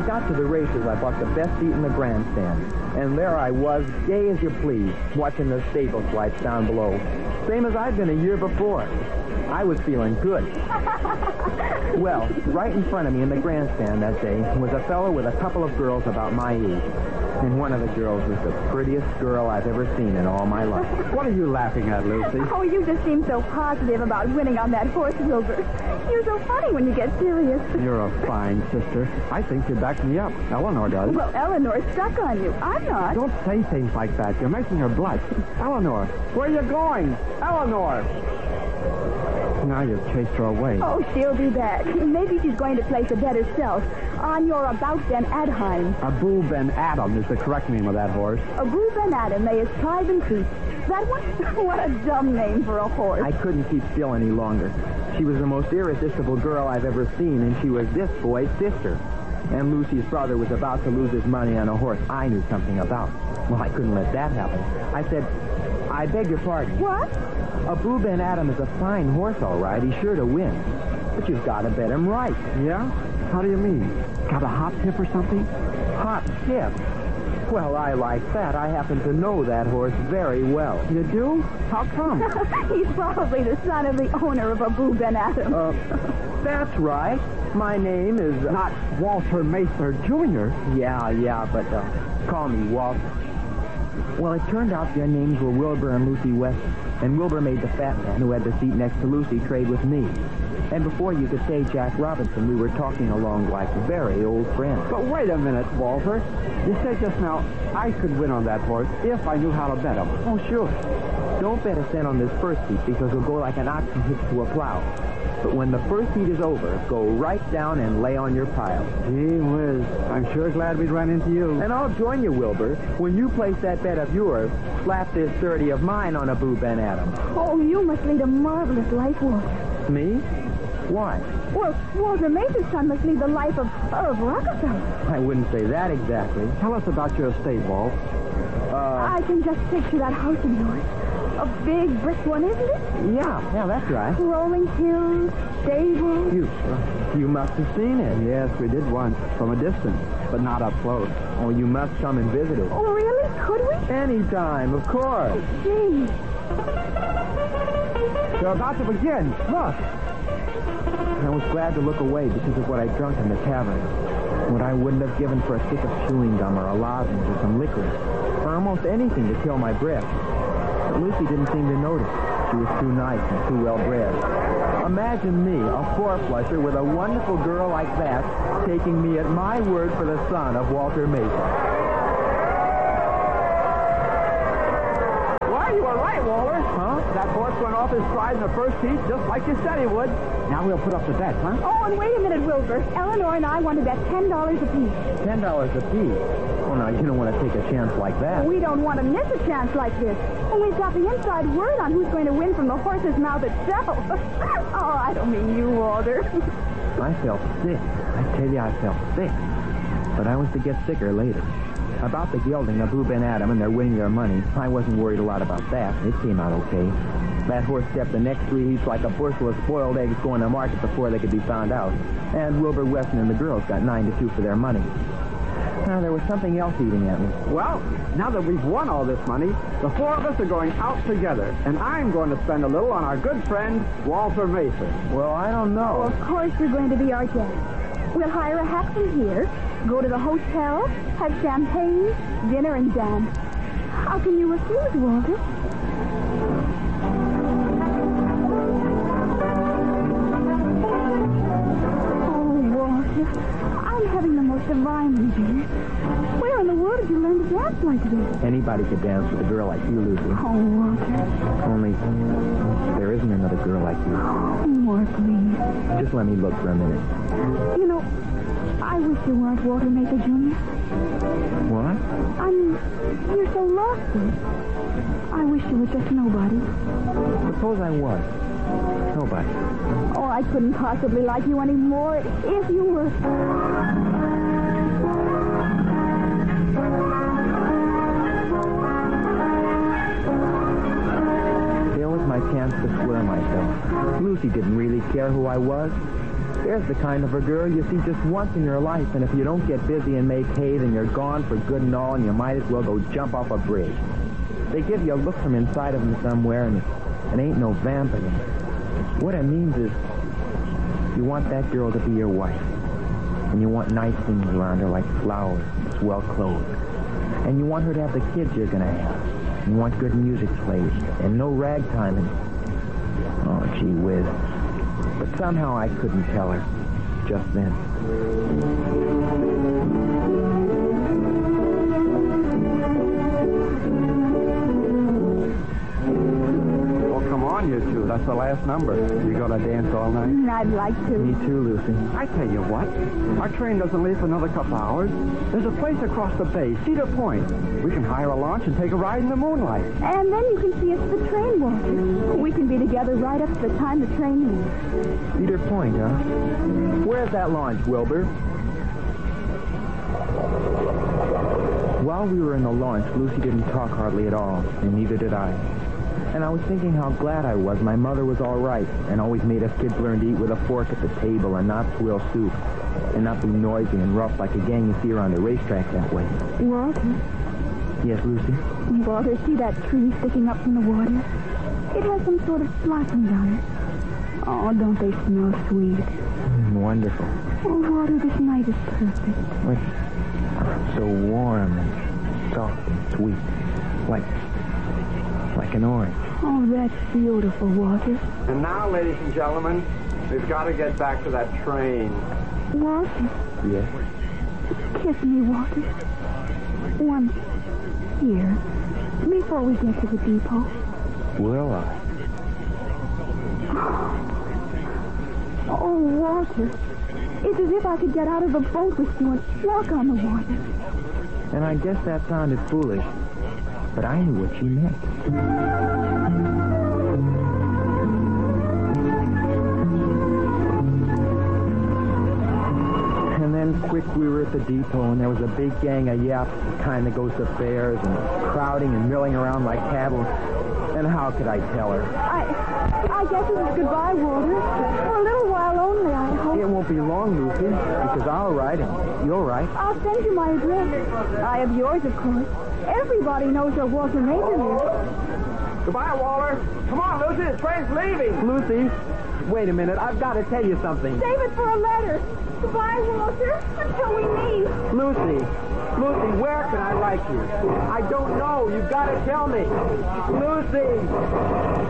I got to the races, I bought the best seat in the grandstand. And there I was, gay as you please, watching the stable lights down below. Same as I'd been a year before. I was feeling good. Well, right in front of me in the grandstand that day was a fellow with a couple of girls about my age. And one of the girls was the prettiest girl I've ever seen in all my life. What are you laughing at, Lucy? Oh, you just seem so positive about winning on that horse, Wilbur. You're so funny when you get serious. You're a fine sister. I think you backed me up. Eleanor does. Well, Eleanor's stuck on you. I'm not. Don't say things like that. You're making her blush. Eleanor, where are you going? Eleanor! Now you've chased her away. Oh, she'll be back. Maybe she's going to place a bet herself on your About Ben Adheim. Abu Ben Adam is the correct name of that horse. Abu Ben Adam, may his tribe increase. That one? What a dumb name for a horse. I couldn't keep still any longer. She was the most irresistible girl I've ever seen, and she was this boy's sister. And Lucy's brother was about to lose his money on a horse I knew something about. Well, I couldn't let that happen. I said, I beg your pardon. What? Abu Ben Adam is a fine horse, all right. He's sure to win. But you've got to bet him right. Yeah? How do you mean? Got a hot tip or something? Hot tip? Well, I like that. I happen to know that horse very well. You do? How come? He's probably the son of the owner of Abu Ben Adam. That's right. My name is... Not Walter Macer Jr. Yeah, but call me Walt. Well, it turned out their names were Wilbur and Lucy Weston. And Wilbur made the fat man who had the seat next to Lucy trade with me. And before you could say Jack Robinson, we were talking along like very old friends. But wait a minute, Walter. You said just now I could win on that horse if I knew how to bet him. Oh, sure. Don't bet a cent on this first heat because it'll go like an oxen hitched to a plow. But when the first heat is over, go right down and lay on your pile. Gee whiz. I'm sure glad we ran into you. And I'll join you, Wilbur. When you place that bet of yours, slap this 30 of mine on Abu Ben Adam. Oh, you must lead a marvelous life, Walter. Me? Why? Well, Walter Mason's son must lead the life of Rockefeller. I wouldn't say that exactly. Tell us about your estate, Walt. I can just picture that house of yours. A big brick one, isn't it? Yeah, that's right. Rolling hills, stables. You must have seen it. Yes, we did once, from a distance, but not up close. Oh, you must come and visit it. Oh, really? Could we? Anytime, of course. Gee. They're about to begin. Look. I was glad to look away because of what I'd drunk in the tavern. What I wouldn't have given for a stick of chewing gum or a lozenge or some licorice, or almost anything to kill my breath. But Lucy didn't seem to notice. She was too nice and too well-bred. Imagine me, a four-flusher, with a wonderful girl like that, taking me at my word for the son of Walter Mason. Well, you were right, Walter. Huh? That horse went off his stride in the first heat, just like you said he would. Now we'll put up the bet, huh? Oh, and wait a minute, Wilbur. Eleanor and I want to bet $10 apiece. $10 apiece? Oh, now, you don't want to take a chance like that. We don't want to miss a chance like this. And we've got the inside word on who's going to win from the horse's mouth itself. Oh, I don't mean you, Walter. I felt sick. I tell you, I felt sick. But I was to get sicker later. About the gelding, Abu Ben Adam, and they're winning their money, I wasn't worried a lot about that. It came out okay. That horse stepped the next 3 heats like a bushel of spoiled eggs going to market before they could be found out. And Wilbur Weston and the girls got 9-2 for their money. Now, there was something else eating at me. Well, now that we've won all this money, the four of us are going out together, and I'm going to spend a little on our good friend, Walter Mason. Well, I don't know. Oh, of course you're going to be our guest. We'll hire a hack from here, go to the hotel, have champagne, dinner, and dance. How can you refuse, Walter? Oh, Walter, I'm having the most divine evening. Where in the world did you learn to dance like this? Anybody could dance with a girl like you, Lucy. Oh, Walter. Only, there isn't another girl like you. More, please. Just let me look for a minute. You know, I wish you weren't Walter Mason Jr. What? You're so lofty. I wish you were just nobody. Suppose I was. Nobody. Oh, I couldn't possibly like you any more if you were... There was my chance to swear myself. Lucy didn't really care who I was. There's the kind of a girl you see just once in your life, and if you don't get busy and make hay, then you're gone for good and all, and you might as well go jump off a bridge. They give you a look from inside of them somewhere, and it ain't no vamping. What it means is you want that girl to be your wife, and you want nice things around her like flowers, that's well clothed, and you want her to have the kids you're gonna have. You want good music played, and no ragtime, and oh, gee whiz. But somehow I couldn't tell her just then. Well, come on, you two. That's the last number. You gonna dance all night? I'd like to. Me too, Lucy. I tell you what. Our train doesn't leave for another couple hours. There's a place across the bay, Cedar Point. We can hire a launch and take a ride in the moonlight. And then you can see us at the train, Walter. We can be together right up to the time the train leaves. Cedar Point, huh? Where's that launch, Wilbur? While we were in the launch, Lucy didn't talk hardly at all, and neither did I. And I was thinking how glad I was my mother was all right and always made us kids learn to eat with a fork at the table and not swill soup and not be noisy and rough like a gang you see around the racetrack that way. Walter? Yes, Lucy? Walter, see that tree sticking up from the water? It has some sort of blossoms on it. Oh, don't they smell sweet? Wonderful. Oh, Walter, this night is perfect. It's so warm and soft and sweet. Like an orange. Oh, that's beautiful, Walter. And now, ladies and gentlemen, we've got to get back to that train. Walter, Yes? kiss me, Walter. Once. Here. Before we get to the depot. Will I? Oh, Walter. It's as if I could get out of the boat with you and walk on the water. And I guess that sounded foolish, but I knew what she meant. And then, quick, we were at the depot, and there was a big gang of yaps, the kind that goes to fairs, and crowding and milling around like cattle. And how could I tell her? I guess it was goodbye, Walter. For a little while only, I hope. It won't be long, Lucy, because I'll write and you'll write. I'll send you my address. I have yours, of course. Everybody knows where Walter Major lives. Goodbye, Walter. Come on, Lucy. The train's leaving. Lucy, wait a minute. I've got to tell you something. Save it for a letter. Goodbye, Walter, until we meet. Lucy, where can I write you? I don't know. You've got to tell me. Lucy!